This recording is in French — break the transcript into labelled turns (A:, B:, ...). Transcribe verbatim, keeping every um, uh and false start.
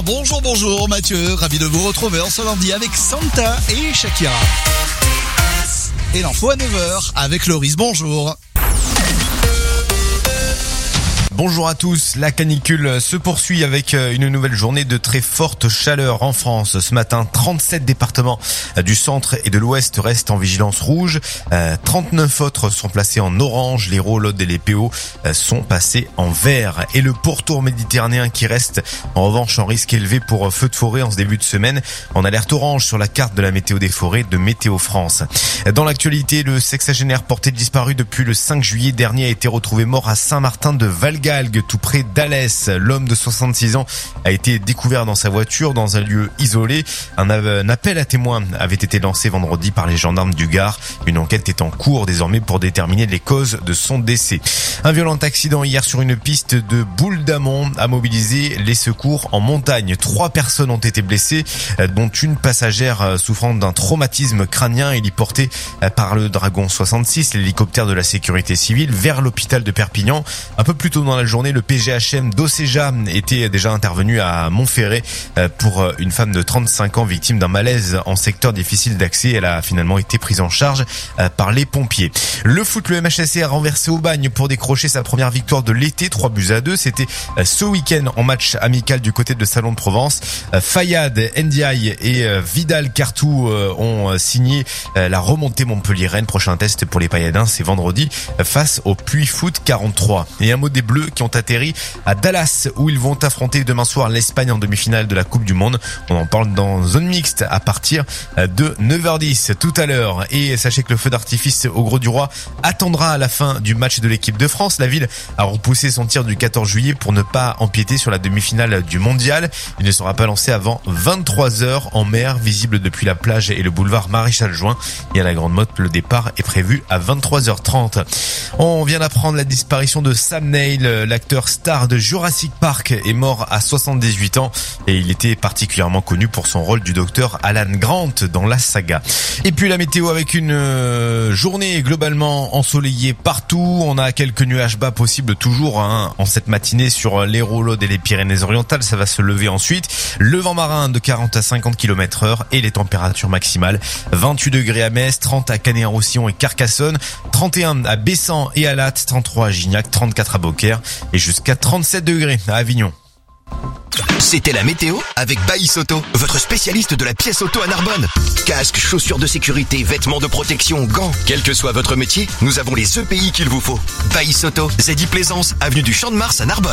A: Bonjour, bonjour Mathieu, ravi de vous retrouver en ce lundi avec Santa et Shakira. Et l'info à neuf heures avec Loris, bonjour.
B: Bonjour à tous, la canicule se poursuit avec une nouvelle journée de très forte chaleur en France. Ce matin, trente-sept départements du centre et de l'ouest restent en vigilance rouge. trente-neuf autres sont placés en orange. L'Hérault, l'Aude et les P O sont passés en vert. Et le pourtour méditerranéen qui reste en revanche en risque élevé pour feu de forêt en ce début de semaine, en alerte orange sur la carte de la météo des forêts de Météo France. Dans l'actualité, le sexagénaire porté disparu depuis le cinq juillet dernier a été retrouvé mort à Saint-Martin de Valgalgues, tout près d'Alès. L'homme de soixante-six ans a été découvert dans sa voiture dans un lieu isolé. Un, un appel à témoins avait été lancé vendredi par les gendarmes du Gard. Une enquête est en cours désormais pour déterminer les causes de son décès. Un violent accident hier sur une piste de Boule-d'Amont a mobilisé les secours en montagne. Trois personnes ont été blessées, dont une passagère souffrant d'un traumatisme crânien. Il y porté par le Dragon soixante-six, l'hélicoptère de la sécurité civile, vers l'hôpital de Perpignan. Un peu plus tôt dans la journée, le P G H M d'Océja était déjà intervenu à Montferré pour une femme de trente-cinq ans victime d'un malaise en secteur difficile d'accès. Elle a finalement été prise en charge par les pompiers. Le foot, le M H S C a renversé Aubagne pour décrocher sa première victoire de l'été, trois buts à deux. C'était ce week-end en match amical du côté de Salon de Provence. Fayad, Ndiaye et Vidal Cartou ont signé la remontée Montpellier-Rennes. Prochain test pour les Payadins, c'est vendredi face au Puy Foot quarante-trois. Et un mot des Bleus qui ont atterri à Dallas où ils vont affronter demain soir l'Espagne en demi-finale de la Coupe du Monde. On en parle dans Zone Mixte à partir de neuf heures dix tout à l'heure. Et sachez que le feu d'artifice au Grau du Roi attendra à la fin du match de l'équipe de France. La ville a repoussé son tir du quatorze juillet pour ne pas empiéter sur la demi-finale du mondial. Il ne sera pas lancé avant vingt-trois heures en mer, visible depuis la plage et le boulevard Maréchal Juin. Et à la Grande Motte, le départ est prévu à vingt-trois heures trente. On vient d'apprendre la disparition de Sam Neill. L'acteur star de Jurassic Park est mort à soixante-dix-huit ans et il était particulièrement connu pour son rôle du docteur Alan Grant dans la saga. Et puis la météo avec une journée globalement ensoleillée partout. On a quelques nuages bas possibles toujours hein, en cette matinée sur l'Hérault, l'Aude et les Pyrénées-Orientales. Ça va se lever ensuite. Le vent marin de quarante à cinquante kilomètres heure et les températures maximales vingt-huit degrés à Metz, trente à Canet-en-Roussillon et Carcassonne, trente et un à Bessan et à Latte, trente-trois à Gignac, trente-quatre à Beaucaire et jusqu'à trente-sept degrés à Avignon.
C: C'était la météo avec Baïs Auto, votre spécialiste de la pièce auto à Narbonne. Casque, chaussures de sécurité, vêtements de protection, gants. Quel que soit votre métier, nous avons les E P I qu'il vous faut. Baïs Auto, Zedi Plaisance, avenue du Champ de Mars à Narbonne.